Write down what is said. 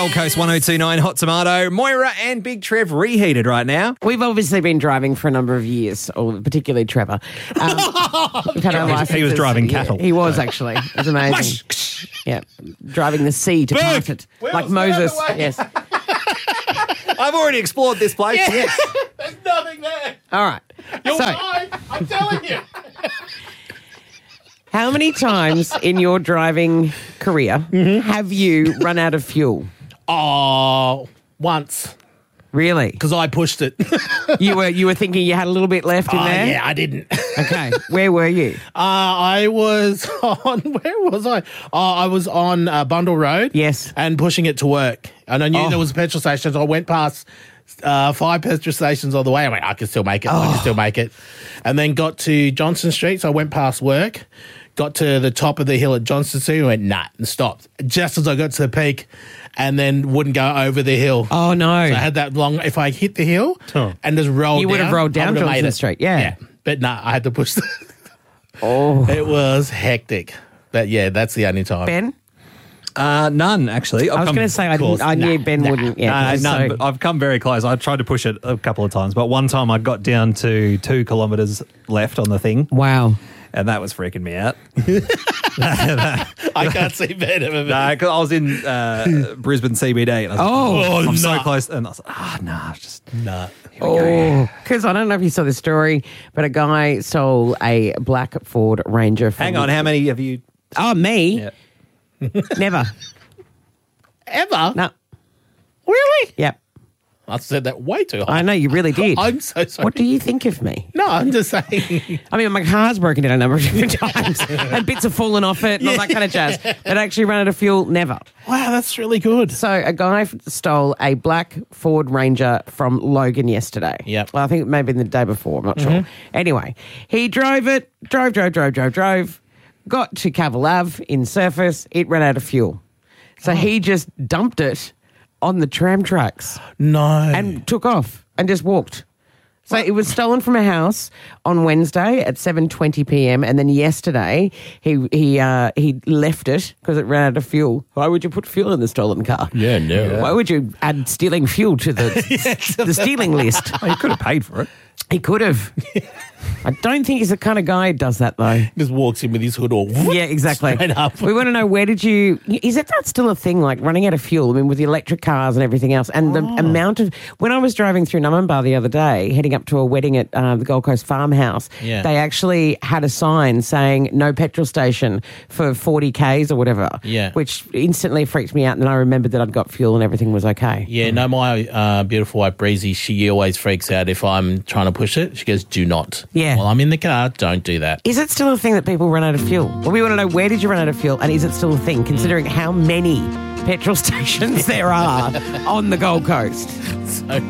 Gold Coast 1029 Hot Tomato. Moira and Big Trev reheated right now. We've obviously been driving for a number of years, or particularly Trevor. We've had our licenses. He was driving cattle. Yeah, he was actually. It was amazing. Yeah, driving the sea to part it. Like Moses. Yes. I've already explored this place. Yes. There's nothing there. All right. You're So, fine. I'm telling you. how many times in your driving career have you run out of fuel? Oh, once. Really? Because I pushed it. You were thinking you had a little bit left in there? Yeah, I didn't. Okay. Where were you? I was on, where was I? I was on Bundle Road. Yes. And pushing it to work. And I knew there was a petrol station, so I went past 5 petrol stations all the way. I went, I can still make it. I can still make it. And then got to Johnston Street, so I went past work, got to the top of the hill at Johnston Street and went, nah, and stopped. Just as I got to the peak and then wouldn't go over the hill. Oh, no. So I had that long, if I hit the hill and just rolled down. You would have rolled down I would have Johnston made it. Street, yeah. But no, I had to push. Oh. It was hectic. But yeah, that's the only time. Ben? None, actually. I was going to say I knew Ben wouldn't. Yeah, none, so- but I've come very close. I tried to push it a couple of times, but one time I got down to 2 kilometres left on the thing, Wow. and that was freaking me out. I can't see better. No, because I was in Brisbane CBD, and I was I'm so close, and I was like, Nah. Oh, because I don't know if you saw this story, but a guy stole a black Ford Ranger from... hang on, how many have you? Oh, me? Yeah. Never. Ever? No. Really? Yep. I said that way too high. I know, you really did. I'm so sorry. What do you think of me? No, I'm just saying. I mean, my car's broken down a number of different times and bits have fallen off it and all that kind of jazz. But actually run out of fuel, never. Wow, that's really good. So a guy stole a black Ford Ranger from Logan yesterday. Yep. Well, I think maybe the day before. I'm not sure. Anyway, he drove it, drove, got to Cavill Ave in Surface. It ran out of fuel. So he just dumped it on the tram tracks No. and took off and just walked. So it was stolen from a house on Wednesday at 7:20 p.m. and then yesterday he left it because it ran out of fuel. Why would you put fuel in the stolen car? Yeah, no. Why would you add stealing fuel to the stealing list? Oh, you could have paid for it. He could have. I don't think he's the kind of guy who does that though. Just walks in with his hood all. Yeah, exactly. Straight up. We want to know, is that still a thing, like running out of fuel? I mean, with the electric cars and everything else, and the amount of, when I was driving through Numbamba the other day, heading up to a wedding at the Gold Coast farmhouse, they actually had a sign saying no petrol station for 40 Ks or whatever, which instantly freaked me out. And then I remembered that I'd got fuel and everything was okay. Yeah, no, my beautiful wife Breezy, she always freaks out if I'm trying to push it. She goes, do not. Yeah. While I'm in the car, don't do that. Is it still a thing that people run out of fuel? Well, we want to know, where did you run out of fuel, and is it still a thing, considering how many petrol stations there are on the Gold Coast? So